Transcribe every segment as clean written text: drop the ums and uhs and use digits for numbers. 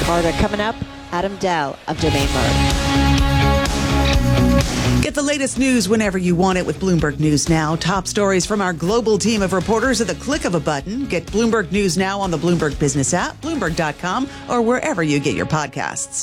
Harder coming up. Adam Dell of Domain Mode. Get the latest news whenever you want it with Bloomberg News Now. Top stories from our global team of reporters at the click of a button. Get Bloomberg News Now on the Bloomberg Business app, Bloomberg.com, or wherever you get your podcasts.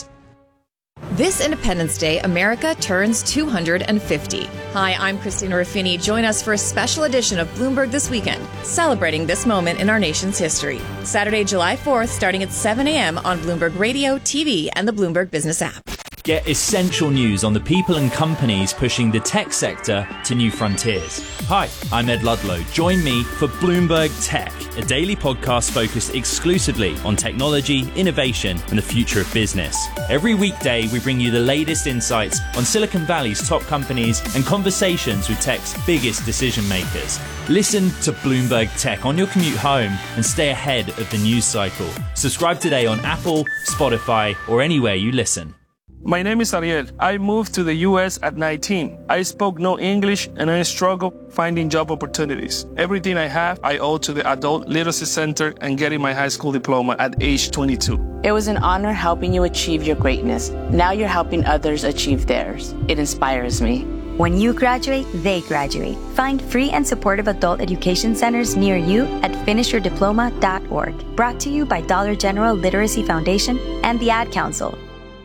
This Independence Day, America turns 250. Hi, I'm Christina Ruffini. Join us for a special edition of Bloomberg This Weekend, celebrating this moment in our nation's history. Saturday, July 4th, starting at 7 a.m. on Bloomberg Radio, TV, and the Bloomberg Business app. Get essential news on the people and companies pushing the tech sector to new frontiers. Hi, I'm Ed Ludlow. Join me for Bloomberg Tech, a daily podcast focused exclusively on technology, innovation, and the future of business. Every weekday, we bring you the latest insights on Silicon Valley's top companies and conversations with tech's biggest decision makers. Listen to Bloomberg Tech on your commute home and stay ahead of the news cycle. Subscribe today on Apple, Spotify, or anywhere you listen. My name is Ariel. I moved to the U.S. at 19. I spoke no English and I struggled finding job opportunities. Everything I have, I owe to the Adult Literacy Center and getting my high school diploma at age 22. It was an honor helping you achieve your greatness. Now you're helping others achieve theirs. It inspires me. When you graduate, they graduate. Find free and supportive adult education centers near you at finishyourdiploma.org. Brought to you by Dollar General Literacy Foundation and the Ad Council.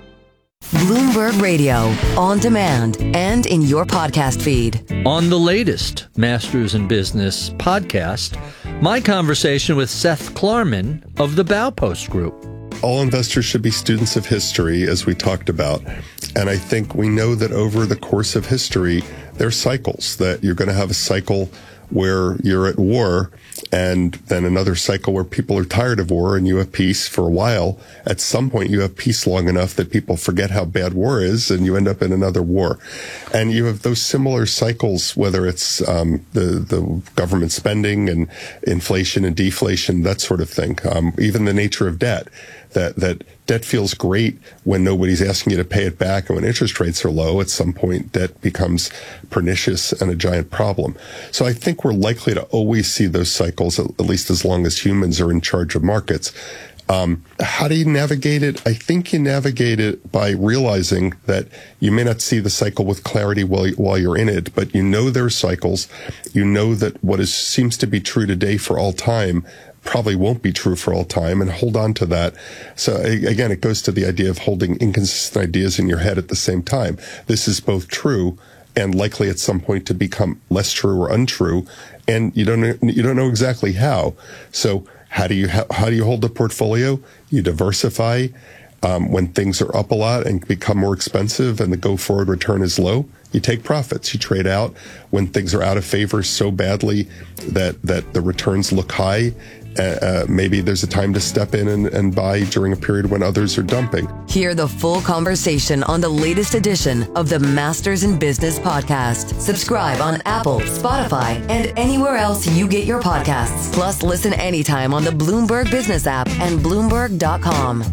Bloomberg Radio, on demand and in your podcast feed. On the latest Masters in Business podcast, my conversation with Seth Klarman of the Baupost Group. All investors should be students of history, as we talked about. And I think we know that over the course of history, there are cycles, that you're going to have a cycle where you're at war, and then another cycle where people are tired of war and you have peace for a while. At some point, you have peace long enough that people forget how bad war is, and you end up in another war. And you have those similar cycles, whether it's the government spending and inflation and deflation, that sort of thing. Even the nature of debt. That debt feels great when nobody's asking you to pay it back, and when interest rates are low, at some point debt becomes pernicious and a giant problem. So I think we're likely to always see those cycles, at least as long as humans are in charge of markets. How do you navigate it? I think you navigate it by realizing that you may not see the cycle with clarity while you're in it, but you know there are cycles. You know that what seems to be true today for all time probably won't be true for all time, and hold on to that. So again, it goes to the idea of holding inconsistent ideas in your head at the same time. This is both true and likely at some point to become less true or untrue, and you don't know exactly how. So how do you hold the portfolio? You diversify. When things are up a lot and become more expensive and the go-forward return is low, you take profits. You trade out when things are out of favor so badly that the returns look high. Maybe there's a time to step in and buy during a period when others are dumping. Hear the full conversation on the latest edition of the Masters in Business podcast. Subscribe on Apple, Spotify, and anywhere else you get your podcasts. Plus, listen anytime on the Bloomberg Business app and Bloomberg.com.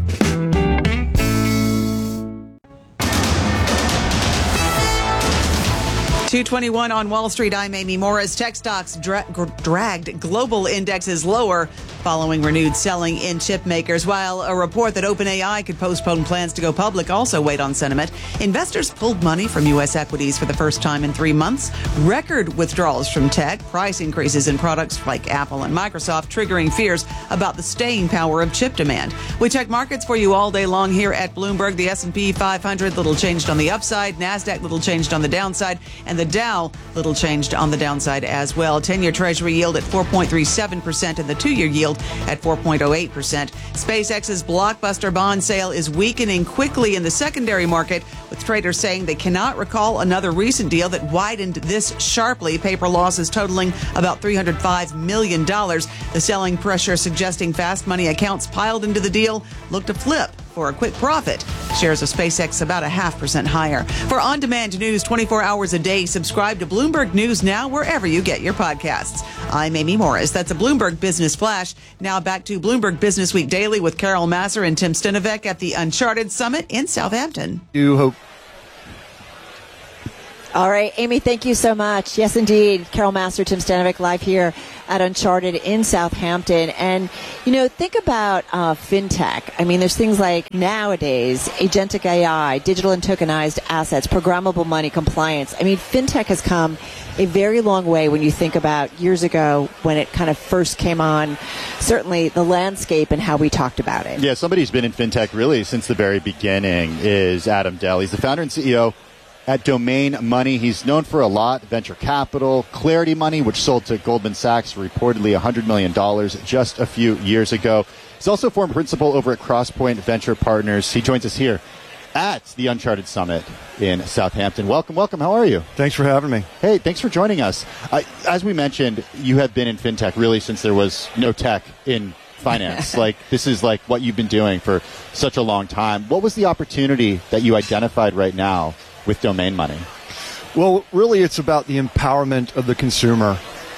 221 on Wall Street. I'm Amy Morris. Tech stocks dragged global indexes lower following renewed selling in chip makers, while a report that OpenAI could postpone plans to go public also weighed on sentiment. Investors pulled money from U.S. equities for the first time in 3 months. Record withdrawals from tech, price increases in products like Apple and Microsoft triggering fears about the staying power of chip demand. We check markets for you all day long here at Bloomberg. The S&P 500 little changed on the upside, NASDAQ little changed on the downside, and the Dow little changed on the downside as well. 10-year Treasury yield at 4.37% and the 2-year yield at 4.08%. SpaceX's blockbuster bond sale is weakening quickly in the secondary market, with traders saying they cannot recall another recent deal that widened this sharply. Paper losses totaling about $305 million. The selling pressure suggesting fast money accounts piled into the deal look to flip for a quick profit. Shares of SpaceX about 0.5% higher. For on-demand news 24 hours a day, subscribe to Bloomberg News Now wherever you get your podcasts. I'm Amy Morris. That's a Bloomberg Business Flash. Now back to Bloomberg Business Week Daily with Carol Masser and Tim Stinovec at the Uncharted Summit in Southampton. You hope. All right, Amy, thank you so much. Yes, indeed. Carol Master, Tim Stanovic, live here at Uncharted in Southampton. And, think about fintech. I mean, there's things like nowadays, agentic AI, digital and tokenized assets, programmable money, compliance. I mean, fintech has come a very long way when you think about years ago when it kind of first came on, certainly the landscape and how we talked about it. Yeah, somebody who's been in fintech really since the very beginning is Adam Dell. He's the founder and CEO at Domain Money. He's known for a lot: venture capital, Clarity Money, which sold to Goldman Sachs for reportedly $100 million just a few years ago. He's also former principal over at Crosspoint Venture Partners. He joins us here at the Uncharted Summit in Southampton. Welcome. How are you? Thanks for having me. Hey, thanks for joining us. As we mentioned, you have been in fintech really since there was no tech in finance. This is what you've been doing for such a long time. What was the opportunity that you identified right now with Domain Money? Well, really, it's about the empowerment of the consumer.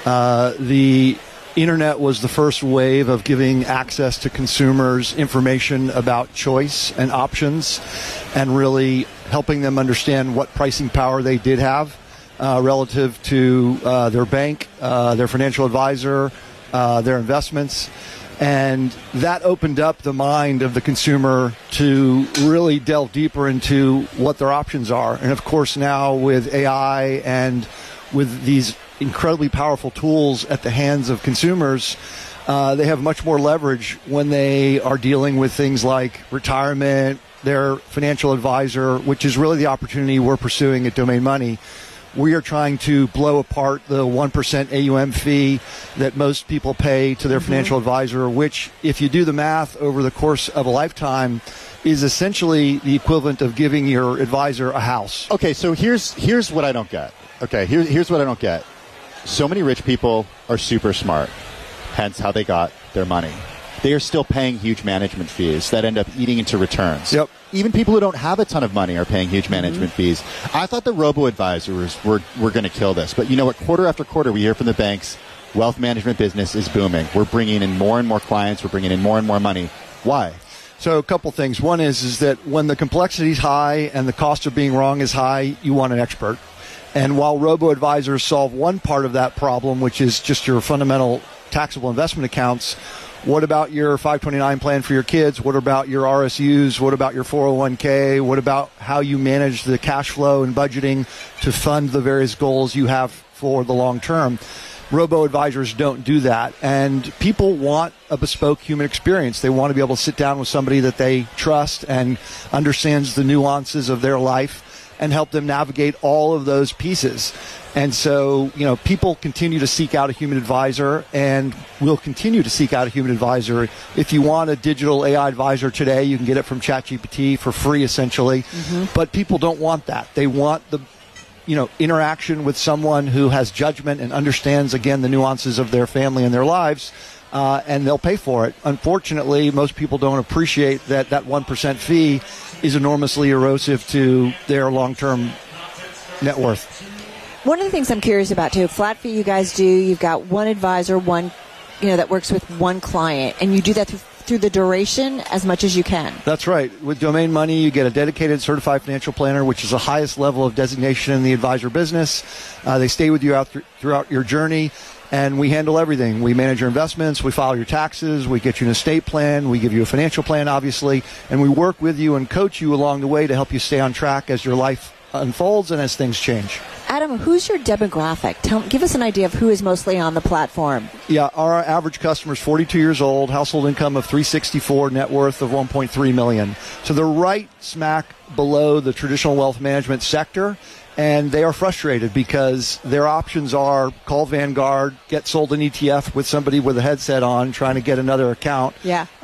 The internet was the first wave of giving access to consumers information about choice and options, and really helping them understand what pricing power they did have relative to their bank, their financial advisor, their investments. And that opened up the mind of the consumer to really delve deeper into what their options are. And of course, now with AI and with these incredibly powerful tools at the hands of consumers, they have much more leverage when they are dealing with things like retirement, their financial advisor, which is really the opportunity we're pursuing at Domain Money. We are trying to blow apart the 1% AUM fee that most people pay to their financial advisor, which, if you do the math over the course of a lifetime, is essentially the equivalent of giving your advisor a house. Okay, so here's what I don't get. Here's what I don't get. So many rich people are super smart, hence how they got their money. They are still paying huge management fees that end up eating into returns. Yep. Even people who don't have a ton of money are paying huge management fees. I thought the robo-advisors were going to kill this. But you know what? Quarter after quarter, we hear from the banks, wealth management business is booming. We're bringing in more and more clients. We're bringing in more and more money. Why? So a couple things. One is that when the complexity is high and the cost of being wrong is high, you want an expert. And while robo-advisors solve one part of that problem, which is just your fundamental taxable investment accounts, what about your 529 plan for your kids? What about your RSUs? What about your 401k? What about how you manage the cash flow and budgeting to fund the various goals you have for the long term? Robo-advisors don't do that. And people want a bespoke human experience. They want to be able to sit down with somebody that they trust and understands the nuances of their life and help them navigate all of those pieces. And so, people continue to seek out a human advisor and will continue to seek out a human advisor. If you want a digital AI advisor today, you can get it from ChatGPT for free, essentially. But people don't want that. They want the interaction with someone who has judgment and understands, again, the nuances of their family and their lives, and they'll pay for it. Unfortunately, most people don't appreciate that 1% fee is enormously erosive to their long-term net worth. One of the things I'm curious about, too, flat fee you guys do, you've got one advisor, that works with one client, and you do that through the duration as much as you can. That's right. With Domain Money, you get a dedicated certified financial planner, which is the highest level of designation in the advisor business. They stay with you throughout your journey, and we handle everything. We manage your investments, we file your taxes, we get you an estate plan, we give you a financial plan, obviously, and we work with you and coach you along the way to help you stay on track as your life unfolds and as things change. Adam, who's your demographic? Give us an idea of who is mostly on the platform. Yeah, our average customer is 42 years old, household income of $364, net worth of $1.3 million. So they're right smack below the traditional wealth management sector, and they are frustrated because their options are call Vanguard, get sold an ETF with somebody with a headset on trying to get another account,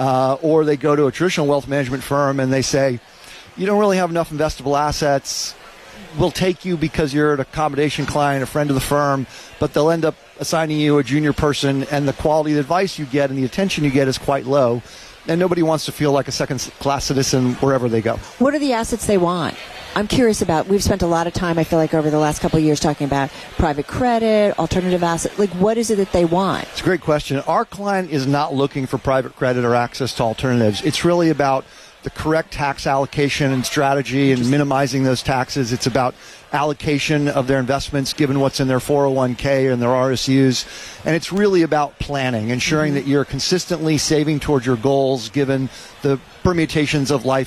or they go to a traditional wealth management firm and they say, you don't really have enough investable assets. We'll take you because you're an accommodation client, a friend of the firm, but they'll end up assigning you a junior person, and the quality of the advice you get and the attention you get is quite low, and nobody wants to feel like a second-class citizen wherever they go. What are the assets they want? I'm curious about, we've spent a lot of time, I feel like, over the last couple of years talking about private credit, alternative assets. What is it that they want? It's a great question. Our client is not looking for private credit or access to alternatives. It's really about the correct tax allocation and strategy and minimizing those taxes. It's about allocation of their investments given what's in their 401k and their RSUs. And it's really about planning, ensuring that you're consistently saving towards your goals given the permutations of life